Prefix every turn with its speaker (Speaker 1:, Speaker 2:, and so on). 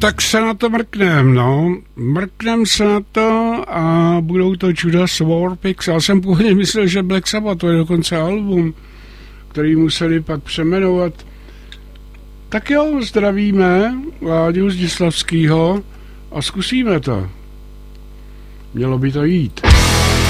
Speaker 1: tak se na to mrknem, no. Mrknem se na to a budou to Judas Warpix. Já jsem původně myslel, že Black Sabbath, to je dokonce album, který museli pak přeměnovat. Tak jo, zdravíme Láďu Zdislavskýho a zkusíme to. Mělo by to jít.